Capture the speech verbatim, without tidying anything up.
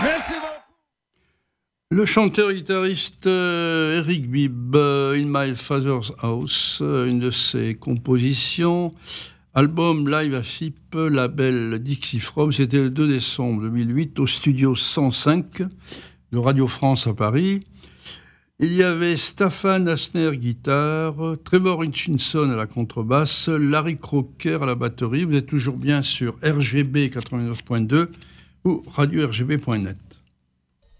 Merci beaucoup. Le chanteur-guitariste euh, Eric Bibb, euh, In My Father's House, euh, une de ses compositions, album live à F I P, label Dixie From, c'était le deux décembre deux mille huit au studio cent cinq de Radio France à Paris. Il y avait Staffan Asner guitare, Trevor Hutchinson à la contrebasse, Larry Crocker à la batterie. Vous êtes toujours bien sur R G B quatre-vingt-neuf point deux ou radio R G B point net.